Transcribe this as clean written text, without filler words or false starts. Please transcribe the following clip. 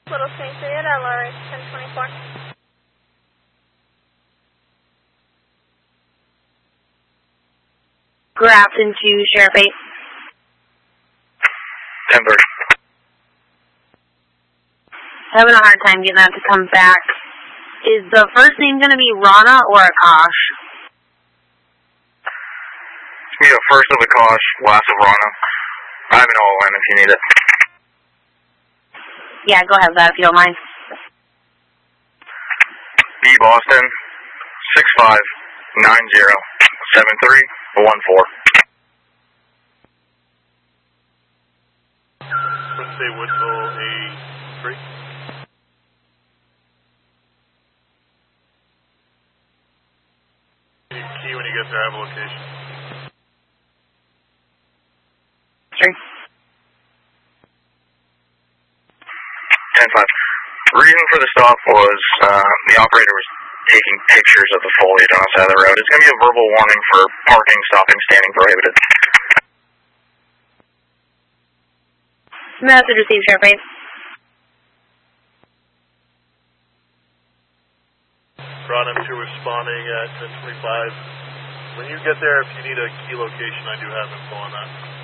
Little St. Juliet, LRH 1024. Grafton to Sheriff 8. Denver. Having a hard time getting that to come back. Is the first name going to be Rana or Akash? It's going to be a first of Akash, last of Rana. I have an OLM if you need it. Yeah, go ahead with that if you don't mind. B Boston 65907314. Wednesday Woodville A3. Key when you get there, I have a location. 3. 10-5. Reason for the stop was the operator was taking pictures of the foliage on the side of the road. It's going to be a verbal warning for parking, stopping, standing prohibited. Message received, Sheriff 8. Ron M2 responding at 1025. When you get there, if you need a key location, I do have info on that.